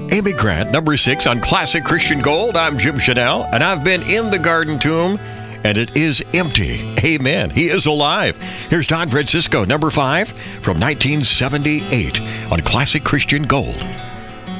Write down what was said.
Amy Grant, number 6 on Classic Christian Gold. I'm Jim Chanel, and I've been in the garden tomb, and it is empty. Amen. He is alive. Here's Don Francisco, number 5 from 1978 on Classic Christian Gold.